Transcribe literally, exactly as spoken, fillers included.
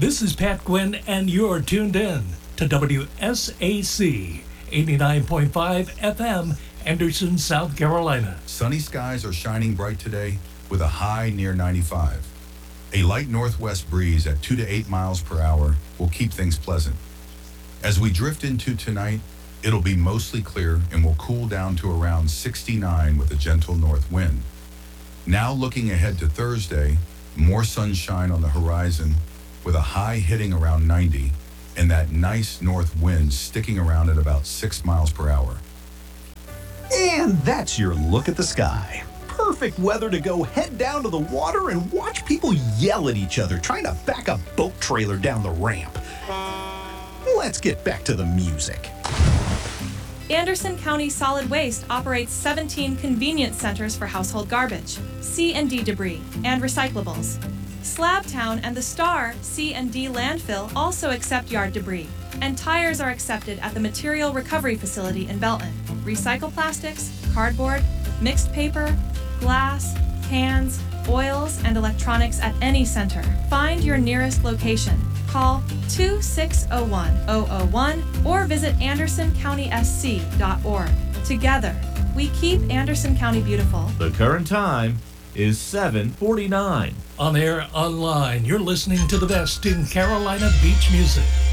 This is Pat Gwynn, and you're tuned in to W S A C eighty-nine point five F M, Anderson, South Carolina. Sunny skies are shining bright today with a high near ninety-five. A light northwest breeze at two to eight miles per hour will keep things pleasant. As we drift into tonight, it'll be mostly clear and will cool down to around sixty-nine with a gentle north wind. Now looking ahead to Thursday, more sunshine on the horizon with a high hitting around ninety and that nice north wind sticking around at about six miles per hour. And that's your look at the sky. Perfect weather to go head down to the water and watch people yell at each other trying to back a boat trailer down the ramp. Let's get back to the music. Anderson County Solid Waste operates seventeen convenience centers for household garbage, C and D debris, and recyclables. Slabtown and the Star C and D landfill also accept yard debris, and tires are accepted at the Material Recovery Facility in Belton. Recycle plastics, cardboard, mixed paper, glass, cans, oils, and electronics at any center. Find your nearest location. Call two six zero one zero zero one or visit anderson county s c dot org. Together, we keep Anderson County beautiful. The current time is seven forty-nine. On air, online, you're listening to the best in Carolina beach music.